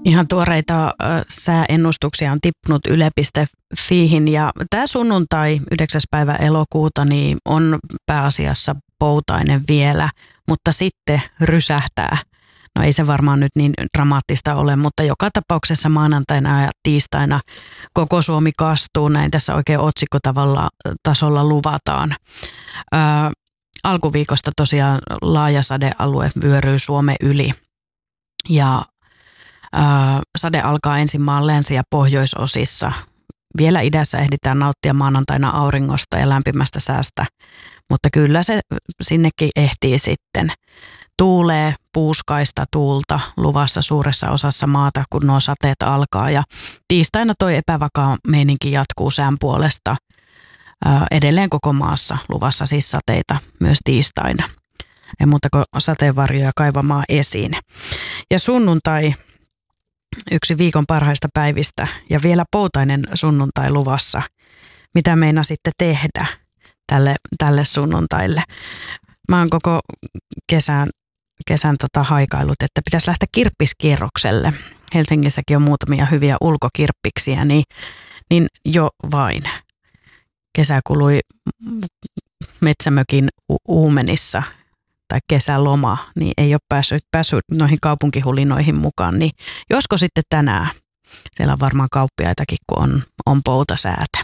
Ihan tuoreita sääennustuksia on tippunut yle.fiihin ja tämä sunnuntai 9. päivä elokuuta niin on pääasiassa poutainen vielä, mutta sitten rysähtää. No ei se varmaan nyt niin dramaattista ole, mutta joka tapauksessa maanantaina ja tiistaina koko Suomi kastuu, näin tässä oikein tasolla luvataan. Alkuviikosta tosiaan laaja sadealue vyöryy Suomen yli ja sade alkaa ensin maan länsi- ja pohjoisosissa. Vielä idässä ehditään nauttia maanantaina auringosta ja lämpimästä säästä, mutta kyllä se sinnekin ehtii sitten. Tuulee puuskaista tuulta luvassa suuressa osassa maata, kun nuo sateet alkaa. Ja tiistaina toi epävakaa meininki jatkuu sään puolesta. Edelleen koko maassa luvassa siis sateita myös tiistaina. Ei muuta kuin sateenvarjoja kaivamaan esiin. Ja sunnuntai yksi viikon parhaista päivistä ja vielä poutainen sunnuntai luvassa. Mitä meinasitte tehdä tälle sunnuntaille? Mä oon koko kesän haikailut, että pitäisi lähteä kirppiskierrokselle. Helsingissäkin on muutamia hyviä ulkokirppiksiä, niin jo vain. Kesä kului metsämökin uumenissa tai kesäloma, niin ei ole päässyt noihin kaupunkihulinoihin mukaan. Niin josko sitten tänään? Siellä on varmaan kauppiaitakin, kun on poutasäätä.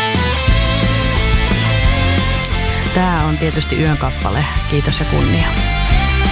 Tämä on tietysti yön kappale. Kiitos ja kunnia.